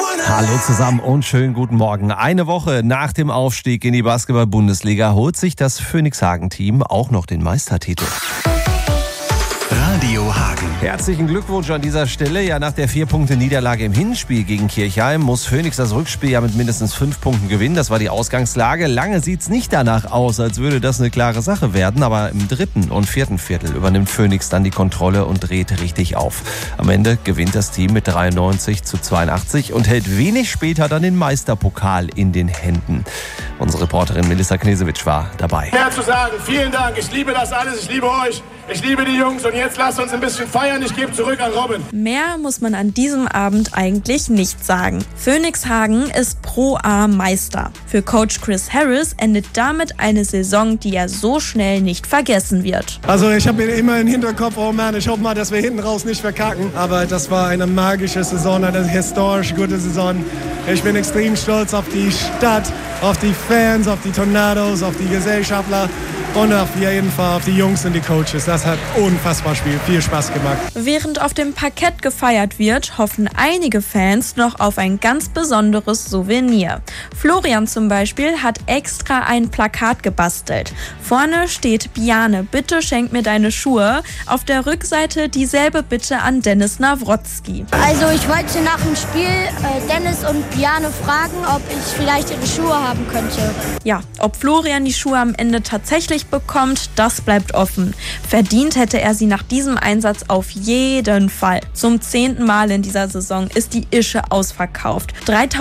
Hallo zusammen und schönen guten Morgen. Eine Woche nach dem Aufstieg in die Basketball-Bundesliga holt sich das Phoenix-Hagen-Team auch noch den Meistertitel. Radio Hagen. Herzlichen Glückwunsch an dieser Stelle. Ja, nach der 4-Punkte-Niederlage im Hinspiel gegen Kirchheim muss Phoenix das Rückspiel ja mit mindestens 5 Punkten gewinnen. Das war die Ausgangslage. Lange sieht es nicht danach aus, als würde das eine klare Sache werden. Aber im 3. und 4. Viertel übernimmt Phoenix dann die Kontrolle und dreht richtig auf. Am Ende gewinnt das Team mit 93-82 und hält wenig später dann den Meisterpokal in den Händen. Unsere Reporterin Melissa Knesewitsch war dabei. Mehr zu sagen. Vielen Dank. Ich liebe das alles. Ich liebe euch. Ich liebe die Jungs. Und jetzt lasst uns ein bisschen feiern. Ich gebe zurück an Robin. Mehr muss man an diesem Abend eigentlich nicht sagen. Phoenix Hagen ist Pro A Meister. Für Coach Chris Harris endet damit eine Saison, die er so schnell nicht vergessen wird. Also ich habe immer im Hinterkopf, oh Mann, ich hoffe mal, dass wir hinten raus nicht verkacken. Aber das war eine magische Saison, eine historisch gute Saison. Ich bin extrem stolz auf die Stadt, auf die Fans, auf die Tornados, auf die Gesellschaftler und auf jeden Fall auf die Jungs und die Coaches. Das hat unfassbar viel Spaß gemacht. Während auf dem Parkett gefeiert wird, hoffen einige Fans noch auf ein ganz besonderes Souvenir. Florian zum Beispiel hat extra ein Plakat gebastelt. Vorne steht: Biane, bitte schenk mir deine Schuhe. Auf der Rückseite dieselbe Bitte an Dennis Nawrotzki. Also ich wollte nach dem Spiel Dennis und Biane fragen, ob ich vielleicht ihre Schuhe haben könnte. Ja, ob Florian die Schuhe am Ende tatsächlich bekommt, das bleibt offen. Verdient hätte er sie nach diesem Einsatz auf jeden Fall. Zum 10. Mal in dieser Saison ist die Ische ausverkauft.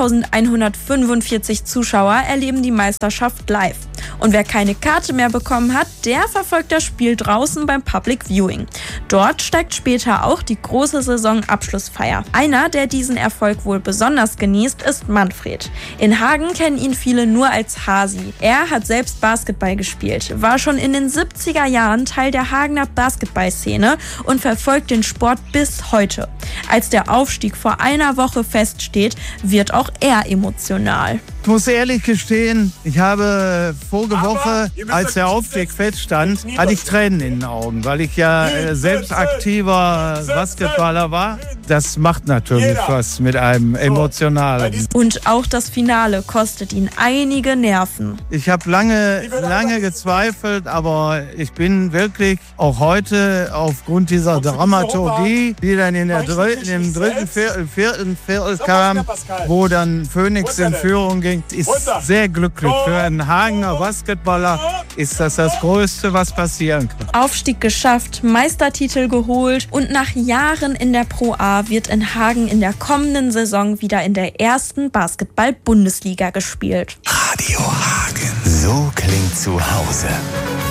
3145 Zuschauer erleben die Meisterschaft live. Und wer keine Karte mehr bekommen hat, der verfolgt das Spiel draußen beim Public Viewing. Dort steigt später auch die große Saisonabschlussfeier. Einer, der diesen Erfolg wohl besonders genießt, ist Manfred. In Hagen kennen ihn viele nur als Hasi. Er hat selbst Basketball gespielt, war schon in den 70er Jahren Teil der Hagener Basketballszene und verfolgt den Sport bis heute. Als der Aufstieg vor einer Woche feststeht, wird auch er emotional. Ich muss ehrlich gestehen, ich habe vorige Woche, als der Aufstieg feststand, hatte ich Tränen in den Augen, weil ich ja selbst aktiver Basketballer war. Das macht natürlich was mit einem Emotionalen. Und auch das Finale kostet ihn einige Nerven. Ich habe lange gezweifelt, aber ich bin wirklich auch heute aufgrund dieser Dramaturgie, die dann im dritten Viertel kam, wo dann Phoenix in Führung ging, ist sehr glücklich. Für einen Hagener Basketballer ist das Größte, was passieren kann. Aufstieg geschafft, Meistertitel geholt und nach Jahren in der Pro A wird in Hagen in der kommenden Saison wieder in der ersten Basketball-Bundesliga gespielt. Radio Hagen. So klingt zu Hause.